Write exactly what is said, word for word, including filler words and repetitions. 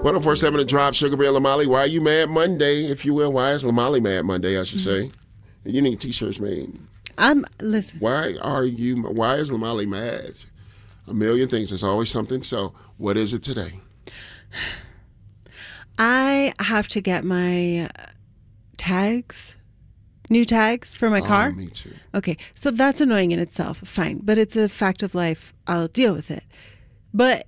one oh four point seven The Drop, Sugar Bear Lamali. Why are you mad Monday, if you will? Why is Lamali mad Monday, I should say? You need t-shirts made. I'm, listen. Why are you, why is Lamali mad? A million things. There's always something. So what is it today? I have to get my tags, new tags for my Oh, car. me too. Okay, so that's annoying in itself. Fine, but it's a fact of life. I'll deal with it. But